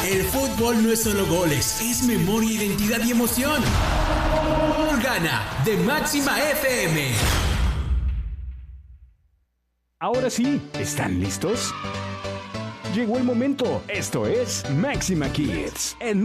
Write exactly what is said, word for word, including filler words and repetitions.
El fútbol no es solo goles, es memoria, identidad y emoción. Gol Gana de Máxima F M. Ahora sí, ¿están listos? Llegó el momento. Esto es Máxima Kids en